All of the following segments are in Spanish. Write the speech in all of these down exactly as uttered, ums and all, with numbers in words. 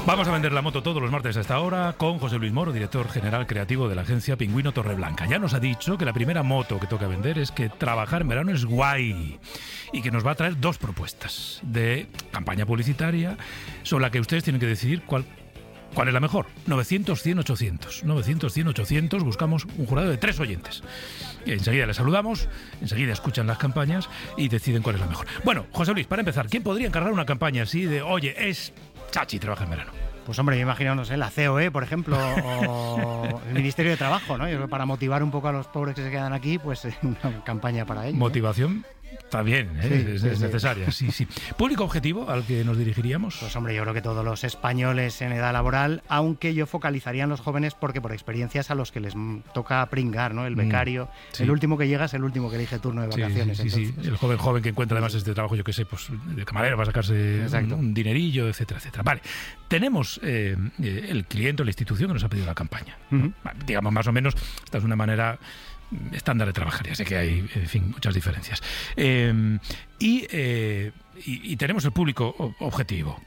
Vamos a vender la moto todos los martes a esta hora con José Luis Moro, director general creativo de la agencia Pingüino Torreblanca. Ya nos ha dicho que la primera moto que toca vender es que trabajar en verano es guay y que nos va a traer dos propuestas de campaña publicitaria sobre la que ustedes tienen que decidir cuál ¿Cuál es la mejor? novecientos, cien, ochocientos. novecientos, cien, ochocientos. Buscamos un jurado de tres oyentes. Y enseguida les saludamos, enseguida escuchan las campañas y deciden cuál es la mejor. Bueno, José Luis, para empezar, ¿quién podría encargar una campaña así de, oye, es chachi, trabaja en verano? Pues hombre, yo imagino, no sé, la C O E, por ejemplo, o el Ministerio de Trabajo, ¿no? Yo creo que para motivar un poco a los pobres que se quedan aquí, pues una campaña para ellos. Motivación está bien, ¿eh? Sí, es, sí, es sí. necesaria, sí, sí. ¿Público objetivo al que nos dirigiríamos? Pues hombre, yo creo que todos los españoles en edad laboral, aunque yo focalizaría en los jóvenes porque por experiencia es a los que les toca pringar, ¿no? El becario, mm, sí. El último que llega es el último que elige turno de vacaciones. Sí, sí, sí, sí. El joven joven que encuentra además este trabajo, yo qué sé, pues de camarero para sacarse un, un dinerillo, etcétera, etcétera. Vale, tenemos eh, el cliente o la institución que nos ha pedido la campaña. Uh-huh. Digamos, más o menos, esta es una manera estándar de trabajar, ya sé que hay, en fin, muchas diferencias. Eh, y, eh, y, y tenemos el público objetivo.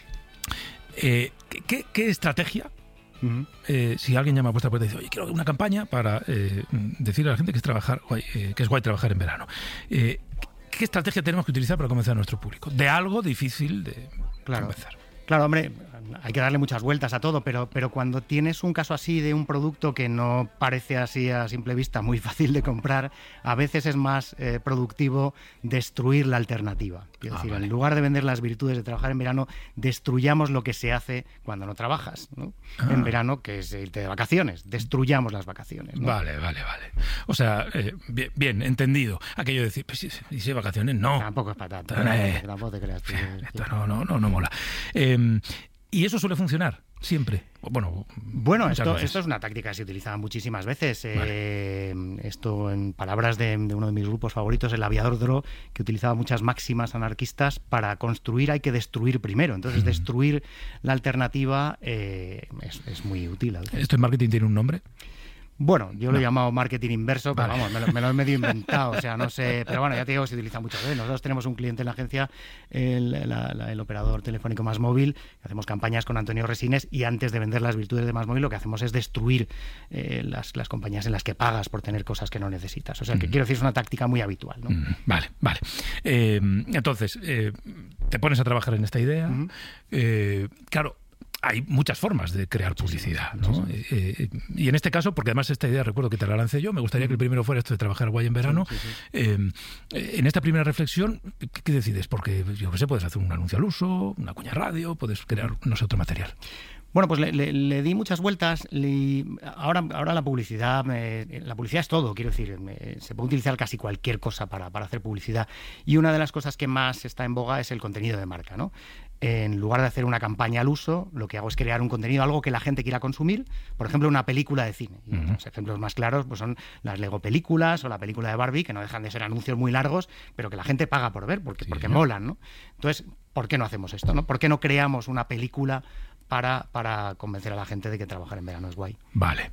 Eh, ¿qué, qué estrategia? Uh-huh. Eh, si alguien llama a vuestra puerta y dice, oye, quiero una campaña para eh, decirle a la gente que es trabajar, guay, eh, que es guay trabajar en verano. Eh, ¿Qué estrategia tenemos que utilizar para convencer a nuestro público? De algo difícil de claro. convencer. Claro, hombre, hay que darle muchas vueltas a todo, pero, pero cuando tienes un caso así de un producto que no parece así a simple vista muy fácil de comprar, a veces es más eh, productivo destruir la alternativa. Quiero ah, decir, vale. En lugar de vender las virtudes de trabajar en verano, destruyamos lo que se hace cuando no trabajas, ¿no? Ah. En verano, que es irte de vacaciones. Destruyamos las vacaciones, ¿no? Vale, vale, vale. O sea, eh, bien, bien, entendido. Aquello de decir, pues si, si hay vacaciones, no. Tampoco es para tanto. Eh, no, tampoco te creas. Tú, esto no, no, no, no mola. Eh, ¿Y eso suele funcionar? Siempre. Bueno, bueno esto, esto es una táctica que se utiliza muchísimas veces. Vale. Eh, esto, en palabras de, de uno de mis grupos favoritos, el aviador Dro, que utilizaba muchas máximas anarquistas, para construir hay que destruir primero. Entonces, mm. destruir la alternativa eh, es, es muy útil. ¿Esto en marketing tiene un nombre? Bueno, yo no. lo he llamado marketing inverso, pero vale. vamos, me lo, me lo he medio inventado, o sea, no sé, pero bueno, ya te digo, se utiliza muchas veces. Nosotros tenemos un cliente en la agencia, el, la, la, el operador telefónico MásMóvil, hacemos campañas con Antonio Resines y antes de vender las virtudes de MásMóvil lo que hacemos es destruir eh, las, las compañías en las que pagas por tener cosas que no necesitas. O sea, que mm. quiero decir, es una táctica muy habitual, ¿no? Mm, vale, vale. Eh, entonces, eh, te pones a trabajar en esta idea, mm. eh, claro, hay muchas formas de crear publicidad, ¿no? Sí, sí. Eh, y en este caso, porque además esta idea recuerdo que te la lancé yo, me gustaría que el primero fuera esto de trabajar guay en verano. Sí, sí, sí. Eh, en esta primera reflexión, ¿qué, qué decides? Porque yo qué sé, puedes hacer un anuncio al uso, una cuña radio, puedes crear, no sé, otro material. Bueno, pues le, le, le di muchas vueltas. Le, ahora, ahora la publicidad, eh, la publicidad es todo, quiero decir, eh, se puede utilizar casi cualquier cosa para, para hacer publicidad. Y una de las cosas que más está en boga es el contenido de marca, ¿no? En lugar de hacer una campaña al uso, lo que hago es crear un contenido, algo que la gente quiera consumir, por ejemplo, una película de cine. Y uh-huh. Los ejemplos más claros pues son las Lego películas o la película de Barbie, que no dejan de ser anuncios muy largos, pero que la gente paga por ver, porque, sí, porque ¿no? molan, ¿no? Entonces, ¿por qué no hacemos esto, no? ¿Por qué no creamos una película para, para convencer a la gente de que trabajar en verano es guay? Vale.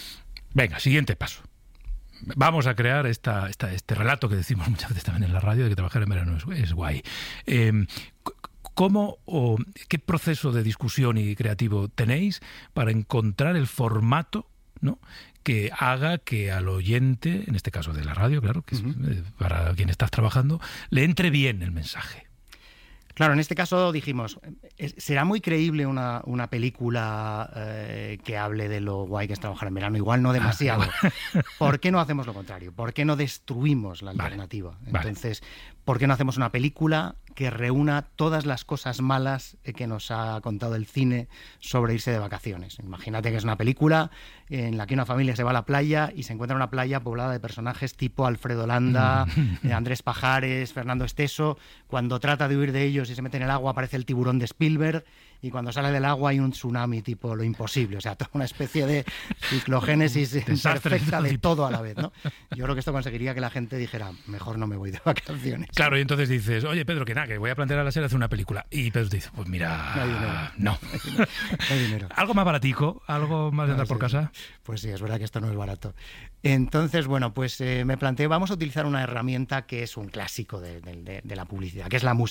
Venga, siguiente paso. Vamos a crear esta, esta, este relato que decimos muchas veces también en la radio de que trabajar en verano es, es guay. Eh, ¿Cómo o qué proceso de discusión y creativo tenéis para encontrar el formato, ¿no?, que haga que al oyente, en este caso de la radio, claro, que uh-huh. es para quien estás trabajando, le entre bien el mensaje? Claro, en este caso dijimos, ¿será muy creíble una, una película eh, que hable de lo guay que es trabajar en verano? Igual no demasiado. Ah, vale. ¿Por qué no hacemos lo contrario? ¿Por qué no destruimos la alternativa? Vale. Entonces, ¿por qué no hacemos una película que reúna todas las cosas malas que nos ha contado el cine sobre irse de vacaciones? Imagínate que es una película en la que una familia se va a la playa y se encuentra una playa poblada de personajes tipo Alfredo Landa, mm. Andrés Pajares, Fernando Esteso. Cuando trata de huir de ellos y se mete en el agua aparece el tiburón de Spielberg, y cuando sale del agua hay un tsunami tipo Lo Imposible, o sea, toda una especie de ciclogénesis perfecta de todo a la vez, ¿no? Yo creo que esto conseguiría que la gente dijera, mejor no me voy de vacaciones. Claro, y entonces dices, oye, Pedro, que nada, que voy a plantear a la serie hacer una película. Y Pedro te dice, pues mira, no hay dinero. No. No hay dinero. Algo más baratico, algo más de andar no, por sí, casa. Pues sí, es verdad que esto no es barato. Entonces, bueno, pues eh, me planteé, vamos a utilizar una herramienta que es un clásico de, de, de, de la publicidad, que es la música.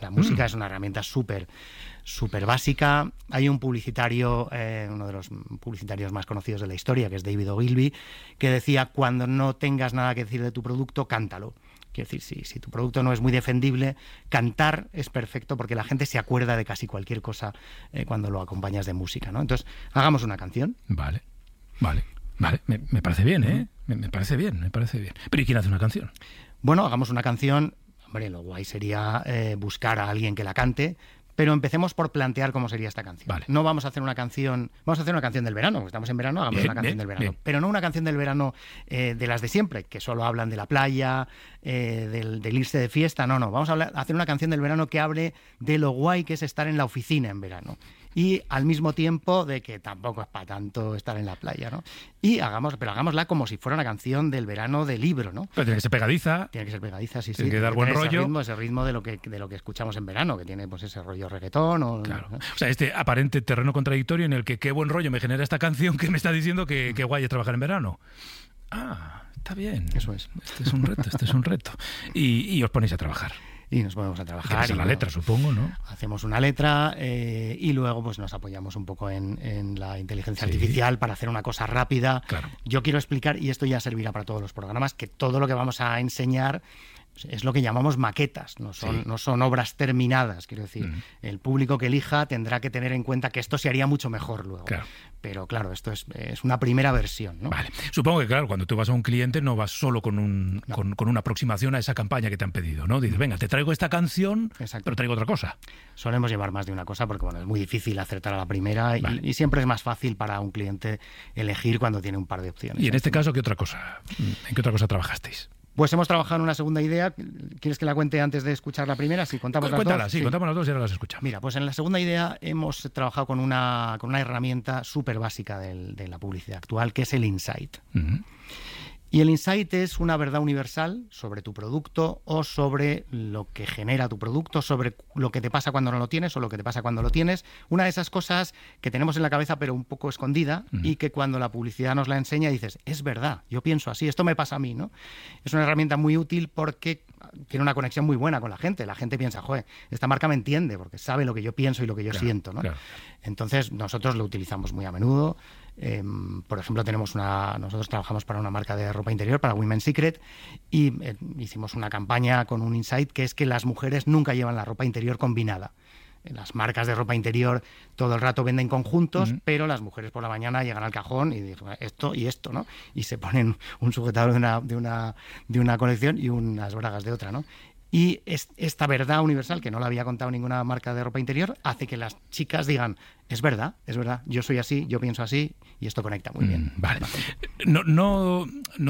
La música Mm. es una herramienta súper súper básica. Hay un publicitario, eh, uno de los publicitarios más conocidos de la historia, que es David Ogilvy, que decía: cuando no tengas nada que decir de tu producto, cántalo. Quiero decir, si, si tu producto no es muy defendible, cantar es perfecto porque la gente se acuerda de casi cualquier cosa eh, cuando lo acompañas de música, ¿no? Entonces, hagamos una canción. Vale, vale, vale. Me, me parece bien, ¿eh? Me, me parece bien, me parece bien. Pero ¿y quién hace una canción? Bueno, hagamos una canción. Hombre, lo guay sería eh, buscar a alguien que la cante, pero empecemos por plantear cómo sería esta canción. Vale. No vamos a hacer una canción, vamos a hacer una canción del verano, porque estamos en verano, hagamos Bien, una canción bien, del verano. bien. Pero no una canción del verano eh, de las de siempre, que solo hablan de la playa, eh, del, del irse de fiesta. No, no, vamos a, hablar, a hacer una canción del verano que hable de lo guay que es estar en la oficina en verano. Y al mismo tiempo de que tampoco es para tanto estar en la playa, ¿no? Y hagamos, pero hagámosla como si fuera una canción del verano de libro, ¿no? Pero tiene que ser pegadiza. Tiene que ser pegadiza, sí, Tiene sí. que dar buen tener rollo. Ese ritmo, ese ritmo de lo que de lo que escuchamos en verano, que tiene pues ese rollo reggaetón o... Claro. ¿no? O sea, este aparente terreno contradictorio en el que qué buen rollo me genera esta canción que me está diciendo que, que guay es trabajar en verano. Ah, está bien. Eso es. Este es un reto, este es un reto. Y, y os ponéis a trabajar. Y nos ponemos a Que trabajar. es y la luego letra, supongo, ¿no? hacemos una letra eh, y luego pues nos apoyamos un poco en, en la inteligencia Sí. artificial para hacer una cosa rápida. Claro. Yo quiero explicar, y esto ya servirá para todos los programas, que todo lo que vamos a enseñar es lo que llamamos maquetas, no son, Sí. no son obras terminadas. Quiero decir, Mm. el público que elija tendrá que tener en cuenta que esto se haría mucho mejor luego. Claro. Pero claro, esto es, es una primera versión, ¿no? Vale. Supongo que, claro, cuando tú vas a un cliente no vas solo con, un, No. con, con una aproximación a esa campaña que te han pedido, ¿no? Dices, venga, te traigo esta canción, Exacto. pero traigo otra cosa. Solemos llevar más de una cosa porque bueno, es muy difícil acertar a la primera y, Vale. y siempre es más fácil para un cliente elegir cuando tiene un par de opciones. Y en este caso, ¿qué otra cosa? ¿En qué otra cosa trabajasteis? Pues hemos trabajado en una segunda idea. ¿Quieres que la cuente antes de escuchar la primera? Si contamos las Cuéntala, dos. sí, contamos las dos y ahora las escuchamos. Mira, pues en la segunda idea hemos trabajado con una, con una herramienta súper básica del- de la publicidad actual, que es el insight. Ujú. Y el insight es una verdad universal sobre tu producto o sobre lo que genera tu producto, sobre lo que te pasa cuando no lo tienes o lo que te pasa cuando lo tienes. Una de esas cosas que tenemos en la cabeza pero un poco escondida Ujú. y que cuando la publicidad nos la enseña dices, es verdad, yo pienso así, esto me pasa a mí, ¿no? Es una herramienta muy útil porque tiene una conexión muy buena con la gente. La gente piensa, joder, esta marca me entiende porque sabe lo que yo pienso y lo que yo Claro, siento, ¿no? claro. Entonces nosotros lo utilizamos muy a menudo. Eh, por ejemplo, tenemos una, nosotros trabajamos para una marca de ropa interior, para Women's Secret, y eh, hicimos una campaña con un insight que es que las mujeres nunca llevan la ropa interior combinada. Las marcas de ropa interior todo el rato venden conjuntos, Ujú. pero las mujeres por la mañana llegan al cajón y dicen esto y esto, ¿no? Y se ponen un sujetador de una, de una, de una colección y unas bragas de otra, ¿no? Y es, esta verdad universal, que no la había contado ninguna marca de ropa interior, hace que las chicas digan, es verdad, es verdad, yo soy así, yo pienso así, y esto conecta muy bien. Mm, vale. No, no, no